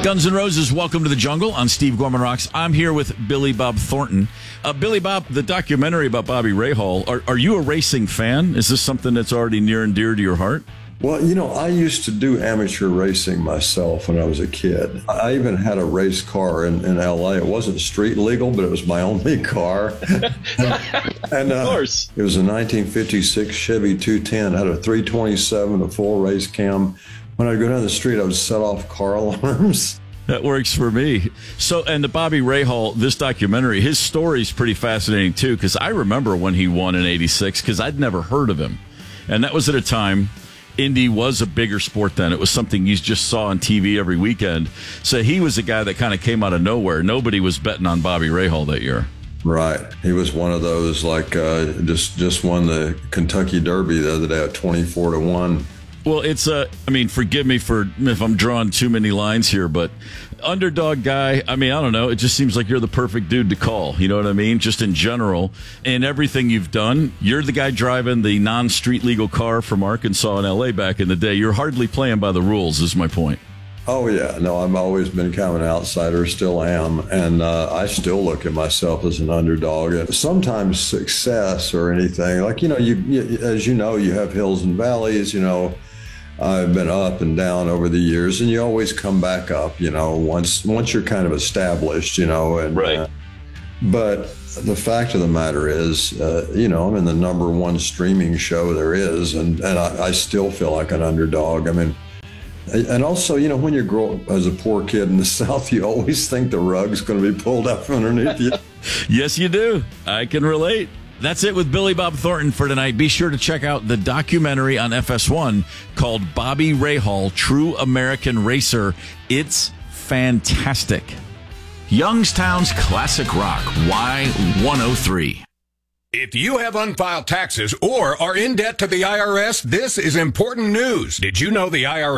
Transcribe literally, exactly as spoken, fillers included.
Guns N' Roses, Welcome to the Jungle on Steve Gorman Rocks. I'm here with Billy Bob Thornton. Uh, Billy Bob, the documentary about Bobby Rahal, are, are you a racing fan? Is this something that's already near and dear to your heart? Well, you know, I used to do amateur racing myself when I was a kid. I even had a race car in, in L A. It wasn't street legal, but it was my only car. and, and, uh, of course. It was a nineteen fifty-six Chevy two ten. It had a three twenty-seven, a full race cam. When I'd go down the street, I would set off car alarms. That works for me. So, and the Bobby Rahal, this documentary, his story's pretty fascinating, too, because I remember when he won in eighty-six, because I'd never heard of him. And that was at a time Indy was a bigger sport then. It was something you just saw on T V every weekend. So he was a guy that kind of came out of nowhere. Nobody was betting on Bobby Rahal that year. Right. He was one of those, like, uh, just, just won the Kentucky Derby the other day at twenty-four to one. Well, it's a, I mean, forgive me for if I'm drawing too many lines here, but underdog guy, I mean, I don't know. It just seems like you're the perfect dude to call. You know what I mean? Just in general. And everything you've done, you're the guy driving the non-street legal car from Arkansas and L A back in the day. You're hardly playing by the rules, is my point. Oh, yeah. No, I've always been kind of an outsider, still am. And uh, I still look at myself as an underdog. And sometimes success or anything, like, you know, you, you as you know, you have hills and valleys, you know. I've been up and down over the years, and you always come back up, you know, once once you're kind of established, you know. And, right. Uh, but the fact of the matter is, uh, you know, I'm in the number one streaming show there is, and, and I, I still feel like an underdog. I mean, and also, you know, when you grow up as a poor kid in the South, you always think the rug's going to be pulled up underneath you. Yes, you do. I can relate. That's it with Billy Bob Thornton for tonight. Be sure to check out the documentary on F S one called Bobby Rahal, True American Racer. It's fantastic. Youngstown's Classic Rock, Y one oh three. If you have unfiled taxes or are in debt to the I R S, this is important news. Did you know the I R S